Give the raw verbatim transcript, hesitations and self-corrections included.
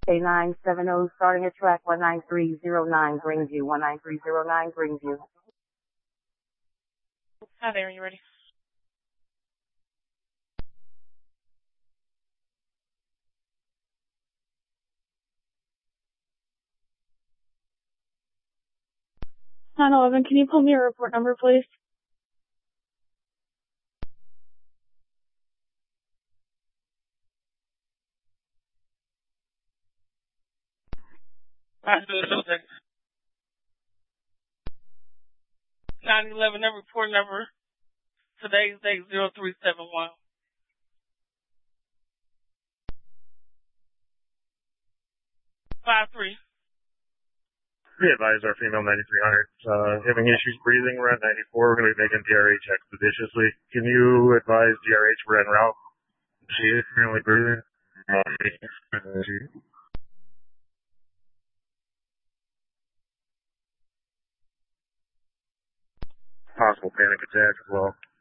A nine seven zero starting at track one nine three zero nine Greenview, one nine three zero nine Greenview. Hi there, are you ready? nine eleven, can you pull me a report number, please? Alright, do it, do it. nine eleven, that report number. Today's date zero three seven one. Five three. We advise our female ninety-three hundred, uh, having issues breathing. We're at ninety-four. We're going to be making D R H expeditiously. Can you advise D R H we're en route? She is currently breathing. Uh, possible panic attack as well.